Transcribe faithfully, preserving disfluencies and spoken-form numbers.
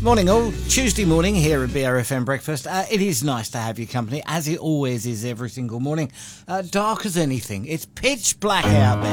Morning all, Tuesday morning here at B R F M Breakfast. Uh, it is nice to have your company, as it always is every single morning. Uh, dark as anything. It's pitch black out there.